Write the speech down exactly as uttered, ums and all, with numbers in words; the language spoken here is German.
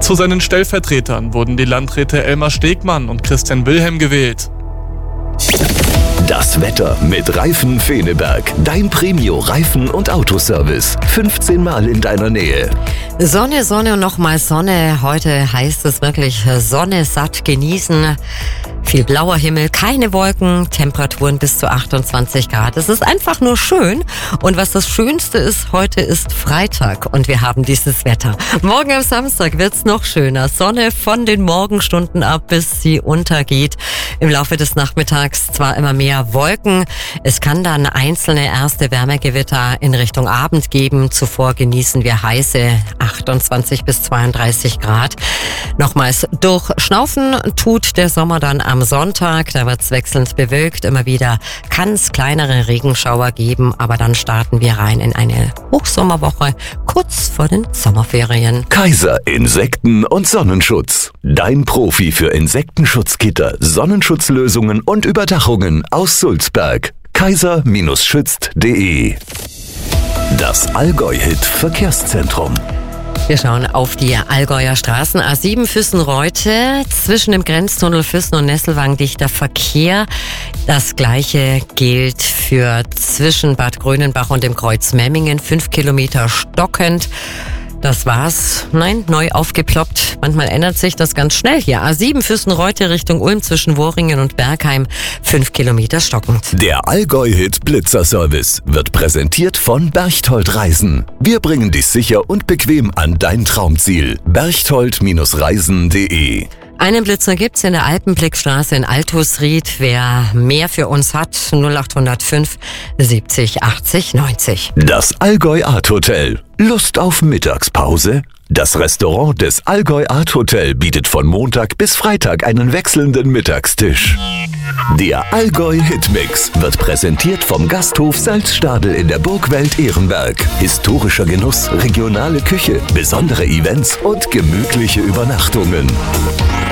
Zu seinen Stellvertretern wurden die Landräte Elmar Stegmann und Christian Wilhelm gewählt. Das Wetter mit Reifen Feneberg. Dein Premio Reifen- und Autoservice. fünfzehn Mal in deiner Nähe. Sonne, Sonne und nochmal Sonne. Heute heißt es wirklich Sonne satt genießen. Viel blauer Himmel, keine Wolken, Temperaturen bis zu achtundzwanzig Grad. Es ist einfach nur schön. Und was das Schönste ist, heute ist Freitag und wir haben dieses Wetter. Morgen am Samstag wird's noch schöner. Sonne von den Morgenstunden ab, bis sie untergeht. Im Laufe des Nachmittags zwar immer mehr Wolken. Es kann dann einzelne erste Wärmegewitter in Richtung Abend geben. Zuvor genießen wir heiße achtundzwanzig bis zweiunddreißig Grad. Nochmals durchschnaufen tut der Sommer dann am Sonntag. Da wird es wechselnd bewölkt. Immer wieder kann es kleinere Regenschauer geben, aber dann starten wir rein in eine Hochsommerwoche kurz vor den Sommerferien. Kaiser Insekten- und Sonnenschutz. Dein Profi für Insektenschutzgitter, Sonnenschutzlösungen und Überdachungen aus Sulzberg. kaiser Schützt punkt de. Das Allgäu-Hit Verkehrszentrum. Wir schauen auf die Allgäuer Straßen. A sieben Füssen-Reute, zwischen dem Grenztunnel Füssen und Nesselwang dichter Verkehr. Das Gleiche gilt für zwischen Bad Grönenbach und dem Kreuz Memmingen. Fünf Kilometer stockend. Das war's. Nein, neu aufgeploppt. Manchmal ändert sich das ganz schnell hier. A sieben Füssen-Reute Richtung Ulm zwischen Worringen und Bergheim. Fünf Kilometer stockend. Der Allgäu-Hit Blitzerservice wird präsentiert von Berchtold Reisen. Wir bringen dich sicher und bequem an dein Traumziel. berchtold Reisen punkt de. Einen Blitzer gibt's in der Alpenblickstraße in Altusried. Wer mehr für uns hat, null acht null fünf siebzig achtzig neunzig. Das Allgäu Art Hotel. Lust auf Mittagspause? Das Restaurant des Allgäu Art Hotel bietet von Montag bis Freitag einen wechselnden Mittagstisch. Der Allgäu Hitmix wird präsentiert vom Gasthof Salzstadel in der Burgwelt Ehrenberg. Historischer Genuss, regionale Küche, besondere Events und gemütliche Übernachtungen.